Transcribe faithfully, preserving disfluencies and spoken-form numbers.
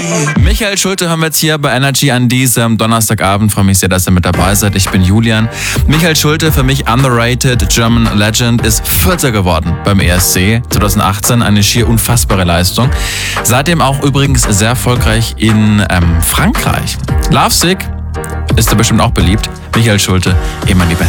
Michael Schulte haben wir jetzt hier bei Energy an diesem Donnerstagabend. Freue mich sehr, dass ihr mit dabei seid. Ich bin Julian. Michael Schulte, für mich underrated German Legend, ist Vierter geworden beim E S C zwanzig achtzehn. Eine schier unfassbare Leistung. Seitdem auch übrigens sehr erfolgreich in ähm, Frankreich. Lovesick ist da bestimmt auch beliebt. Michael Schulte, immer die Beste.